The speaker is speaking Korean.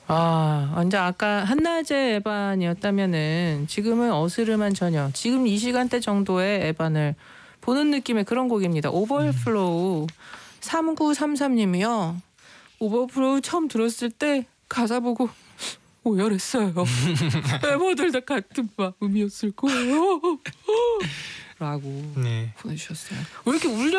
아, 완전 아까 한낮의 에반이었다면은 지금은 어스름한 저녁. 지금 이 시간대 정도의 에반을 보는 느낌의 그런 곡입니다. 오버플로우 3933님이요. 오버플로우 처음 들었을 때 가사 보고 오열했어요. 멤버들 다 같은 마음이었을 거예요. 라고 네. 보내주셨어요. 왜 이렇게 울려?